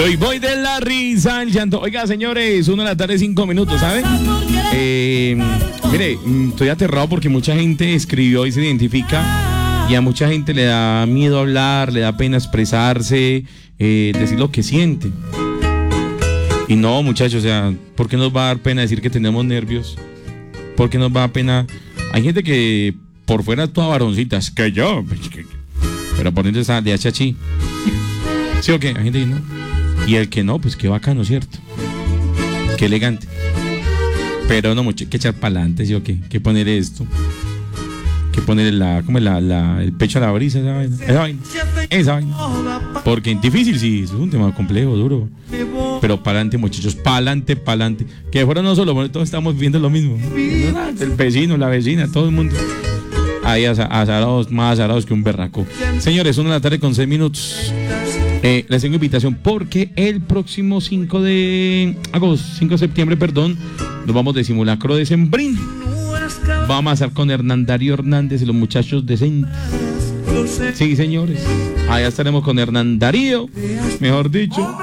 Hoy voy de la risa al llanto. Oiga, señores, 1:05 p.m, ¿saben? Mire, estoy aterrado porque mucha gente escribió y se identifica, y a mucha gente le da miedo hablar, le da pena expresarse, decir lo que siente. Y no, muchachos, o sea, ¿por qué nos va a dar pena decir que tenemos nervios? ¿Por qué nos va a dar pena? Hay gente que por fuera toda varoncita, es que yo, pero por dentro está de achachi. ¿Sí o qué? Hay gente que no. Y el que no, pues qué bacano, ¿cierto? Qué elegante. Pero no, mucho, hay que echar para adelante, ¿sí o qué? Que poner esto. Que poner el pecho a la brisa, esa vaina. Porque es difícil, sí, eso es un tema complejo, duro. Pero para adelante, muchachos, para adelante. Que fuera no solo, todos estamos viendo lo mismo. El vecino, la vecina, todo el mundo. Ahí azarados, más azarados que un berraco. Señores, 1:06 p.m. Les tengo invitación porque el próximo 5 de septiembre, nos vamos de simulacro de Sembrín. Vamos a estar con Hernán Darío Hernández y los muchachos decentes. Sí, señores. Allá estaremos con Hernán Darío, mejor dicho.